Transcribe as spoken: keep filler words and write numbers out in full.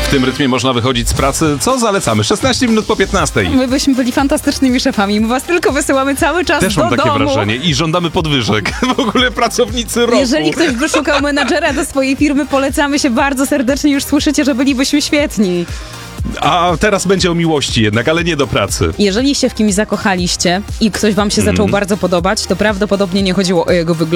W tym rytmie można wychodzić z pracy. Co zalecamy? szesnaście minut po piętnastej. My byśmy byli fantastycznymi szefami. My was tylko wysyłamy cały czas Też do mam takie domu. wrażenie. I żądamy podwyżek. W ogóle pracownicy roku. Jeżeli ktoś by szukał menadżera do swojej firmy, polecamy się bardzo serdecznie. Już słyszycie, że bylibyśmy świetni. A teraz będzie o miłości jednak, ale nie do pracy. Jeżeli się w kimś zakochaliście i ktoś wam się Mhm. zaczął bardzo podobać, to prawdopodobnie nie chodziło o jego wygląd.